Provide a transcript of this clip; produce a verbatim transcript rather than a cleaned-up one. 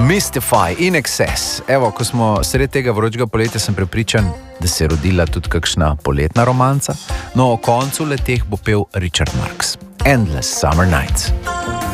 Mystify, In Excess. Evo, ko smo sredi tega vročega poletja, sem prepričan, da se je rodila tudi kakšna poletna romanca. No, o koncu leteh bo pel Richard Marx. Endless Summer Nights.